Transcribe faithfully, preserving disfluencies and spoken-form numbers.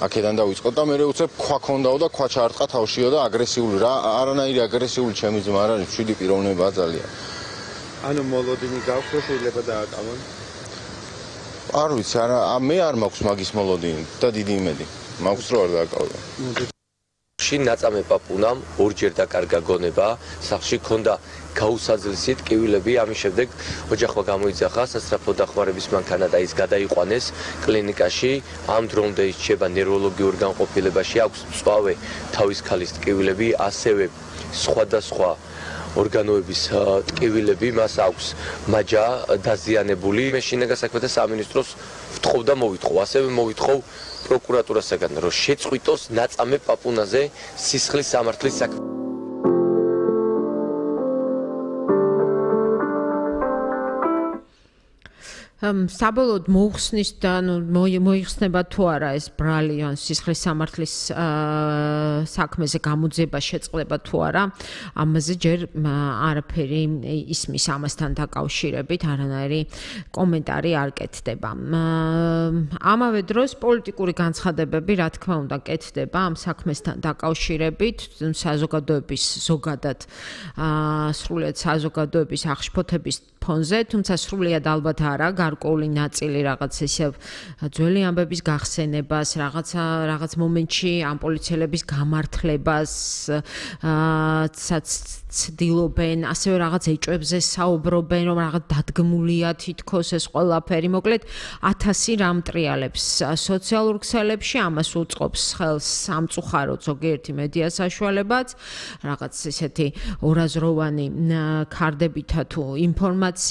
აქედან დავიწყოთ და მე უცებ ქვა ქონდაო და ქვა ჩაარტყა თავშიო და აგრესიული რა არანაირი აგრესიული ჩემი ძმა არ არის შვიდი პიროვნებაა ძალიან. ანუ მოლოდინი გაქვს რომ შეიძლება დააკავონ? არ ვიცი არა მე არ მაქვს მაგის მოლოდინი და დიდი იმედი მაქვს რომ არ დააკავო. შინ ნაწამე პაპუნამ ორჯერ დაკარგა გონება, სახლში ქონდა გაუსაძლისი ტკივილები, ამის შემდეგ ოჯახმა გამოიძახა სასწრაფო დახმარების მანქანა და ის გადაიყვანეს კლინიკაში. ამ დრომდე ის რჩება ნევროლოგიურ განყოფილებაში, აქვს მწვავე თავის ქალის ტკივილები, ასევე სხვადასხვა ორგანოების ტკივილები, მას აქვს მაჯა დაზიანებული. მე შინაგან საქმეთა სამინისტროს ვთხოვ და მოვითხოვ, ასევე მოვითხოვ პროკურატურასაგან, რომ შეწყვიტოს ნაწამე პაპუნაზე სისხლის სამართლის საქმე. საბოლოოდ მოუხსნის და მოიხსნება თუ არა ეს ბრალი ან სისხლის სამართლის საქმეზე გამოძება შეწყდება თუ არა ამაზე ჯერ არაფერი ისმის ამასთან დაკავშირებით არანაირი კომენტარი არ კეთდება. ამავე დროს პოლიტიკური განცხადებები რა თქმა უნდა კეთდება ამ საქმესთან დაკავშირებით საზოგადოების ზოგადად სრულიად საზოგადოების აღშფოთების ფონზე, თუმცა სრულიად ალბათ არა გარკვეული ნაწილი რაღაც ისე ძველი ამბების გახსენებას, რაღაცა რაღაც მომენტში ამ პოლიციელების გამართლებას ცდილობენ, ასევე რაღაც ეჭვებზე საუბრობენ, რომ რაღაც დადგმულია თითქოს ეს ყველაფერი. მოკლედ ათასი რამ ტრიალებს სოციალურ ქსელებში, ამას უწყობს ხელს სამწუხაროდ ზოგიერთი მედია საშუალებაც, რაღაც ისეთი ორაზროვანი ქარდებითა თუ ინფორმაცია